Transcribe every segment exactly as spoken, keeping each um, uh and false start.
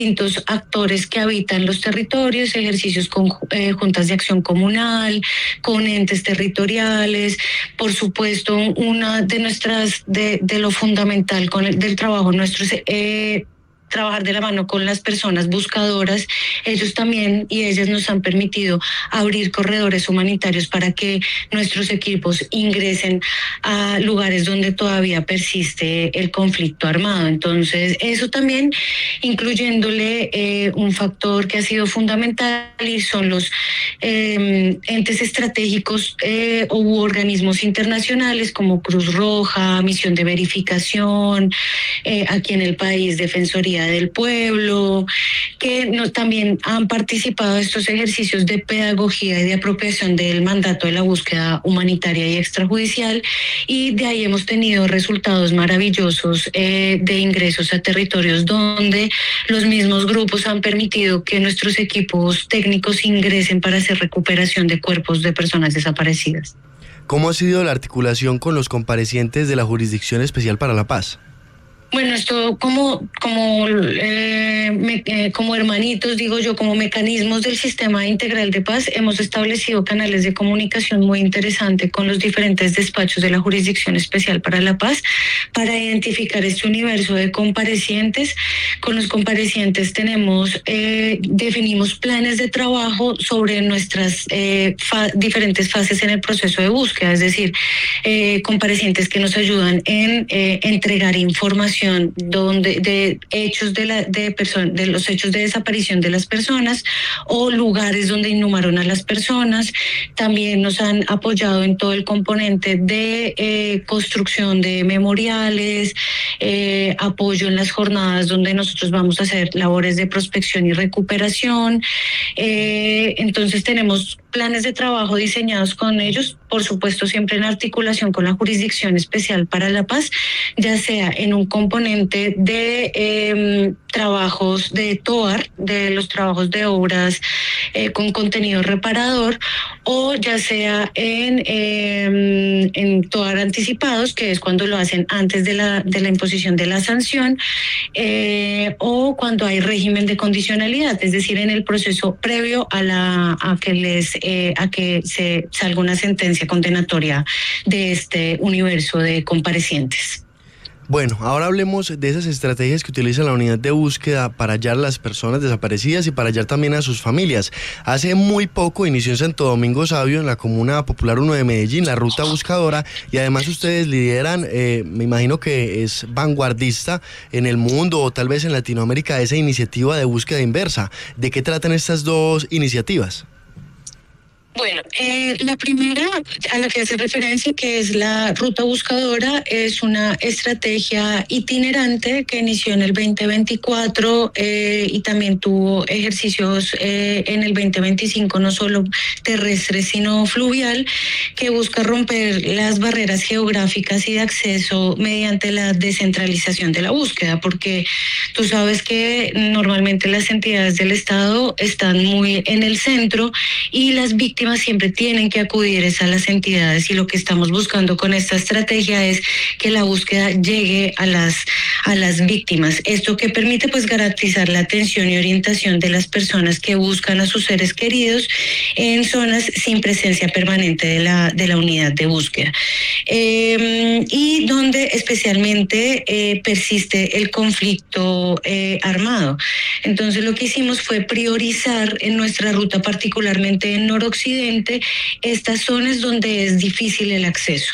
distintos actores que habitan los territorios, ejercicios con eh, juntas de acción comunal, con entes territoriales. Por supuesto, una de nuestras, de, de lo fundamental con el, del trabajo nuestro es eh, trabajar de la mano con las personas buscadoras. Ellos también y ellas nos han permitido abrir corredores humanitarios para que nuestros equipos ingresen a lugares donde todavía persiste el conflicto armado. Entonces, eso también incluyéndole eh, un factor que ha sido fundamental y son los eh, entes estratégicos eh, u organismos internacionales como Cruz Roja, Misión de Verificación, eh, aquí en el país Defensoría del Pueblo, que nos, también han participado en estos ejercicios de pedagogía y de apropiación del mandato de la búsqueda humanitaria y extrajudicial, y de ahí hemos tenido resultados maravillosos eh, de ingresos a territorios donde los mismos grupos han permitido que nuestros equipos técnicos ingresen para hacer recuperación de cuerpos de personas desaparecidas. ¿Cómo ha sido la articulación con los comparecientes de la Jurisdicción Especial para la Paz? Bueno, esto como, como, eh, me, eh, como hermanitos, digo yo, como mecanismos del sistema integral de paz, hemos establecido canales de comunicación muy interesantes con los diferentes despachos de la Jurisdicción Especial para la Paz para identificar este universo de comparecientes. Con los comparecientes tenemos, eh, definimos planes de trabajo sobre nuestras eh, fa- diferentes fases en el proceso de búsqueda, es decir, eh, comparecientes que nos ayudan en eh, entregar información donde de hechos de la de person, de los hechos de desaparición de las personas o lugares donde inhumaron a las personas. También nos han apoyado en todo el componente de eh, construcción de memoriales, eh, apoyo en las jornadas donde nosotros vamos a hacer labores de prospección y recuperación. Eh, entonces tenemos planes de trabajo diseñados con ellos, por supuesto siempre en articulación con la Jurisdicción Especial para la Paz, ya sea en un componente de eh, trabajos de TOAR, de los trabajos de obras eh, con contenido reparador, o ya sea en, eh, en TOAR anticipados, que es cuando lo hacen antes de la, de la imposición de la sanción, eh, o cuando hay régimen de condicionalidad, es decir, en el proceso previo a, la, a que les Eh, a que se salga una sentencia condenatoria de este universo de comparecientes. Bueno, ahora hablemos de esas estrategias que utiliza la unidad de búsqueda para hallar a las personas desaparecidas y para hallar también a sus familias. Hace muy poco inició en Santo Domingo Sabio, en la Comuna Popular uno de Medellín, la ruta buscadora, y además ustedes lideran, eh, me imagino que es vanguardista en el mundo o tal vez en Latinoamérica, esa iniciativa de búsqueda inversa. ¿De qué tratan estas dos iniciativas? Bueno, eh, la primera a la que hace referencia, que es la ruta buscadora, es una estrategia itinerante que inició en el veinte veinticuatro eh, y también tuvo ejercicios eh, en el veinte veinticinco, no solo terrestre sino fluvial, que busca romper las barreras geográficas y de acceso mediante la descentralización de la búsqueda, porque tú sabes que normalmente las entidades del Estado están muy en el centro y las víctimas siempre tienen que acudir a las entidades, y lo que estamos buscando con esta estrategia es que la búsqueda llegue a las a las víctimas. Esto que permite pues garantizar la atención y orientación de las personas que buscan a sus seres queridos en zonas sin presencia permanente de la de la unidad de búsqueda eh, y donde especialmente eh, persiste el conflicto eh, armado. Entonces lo que hicimos fue priorizar en nuestra ruta, particularmente en noroccidente, estas zonas donde es difícil el acceso.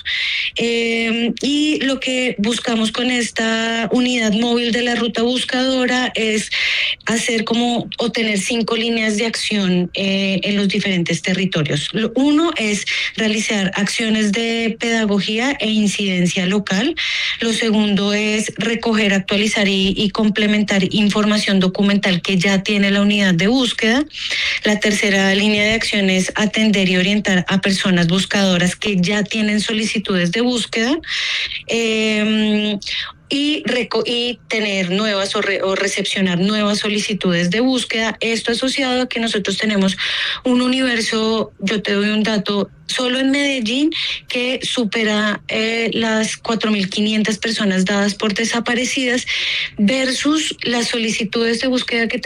Eh, y lo que buscamos con esta unidad móvil de la ruta buscadora es hacer como o tener cinco líneas de acción eh, en los diferentes territorios. Uno es realizar acciones de pedagogía e incidencia local. Lo segundo es recoger, actualizar y, y complementar información documental que ya tiene la unidad de búsqueda. La tercera línea de acción es atender y orientar a personas buscadoras que ya tienen solicitudes de búsqueda. Eh, y, reco y tener nuevas o, re o recepcionar nuevas solicitudes de búsqueda. Esto asociado a que nosotros tenemos un universo, yo te doy un dato, solo en Medellín, que supera eh, las cuatro mil quinientas personas dadas por desaparecidas versus las solicitudes de búsqueda que